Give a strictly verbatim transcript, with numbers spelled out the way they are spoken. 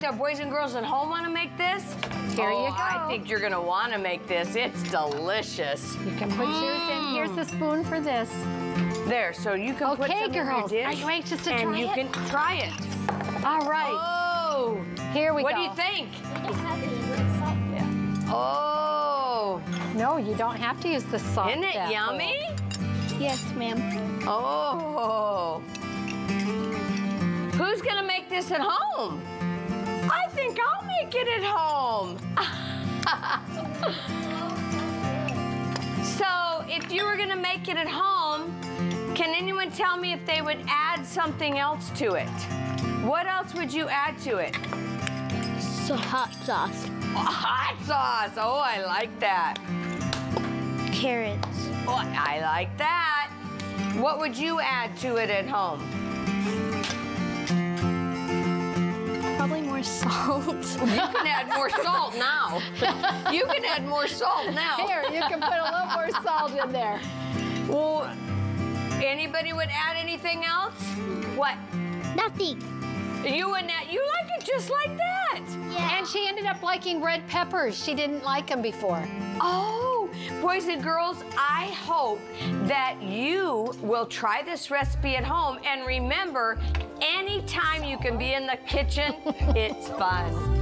Our boys and girls at home want to make this? Here oh, you go. I think you're going to want to make this. It's delicious. You can put mm. yours in. Here's the spoon for this. There, so you can okay, put some girls. in your Are dish. you anxious to and try you it? can try it. All right. Oh. Here we what go. What do you think? Yeah. Oh. No, you don't have to use the salt. Isn't it yummy? Yes, ma'am. Oh. Who's going to make this at home? I think I'll make it at home. So, if you were going to make it at home, can anyone tell me if they would add something else to it? What else would you add to it? So hot sauce. Oh, hot sauce. Oh, I like that. Carrots. Oh, I like that. What would you add to it at home? Probably more salt. You can add more salt now. You can add more salt now. Here, you can put a little more salt in there. Well, anybody would add anything else? What? Nothing. You and that, you like it just like that. Yeah. And she ended up liking red peppers. She didn't like them before. Oh, boys and girls, I hope that you will try this recipe at home. And remember, anytime you can be in the kitchen, it's fun.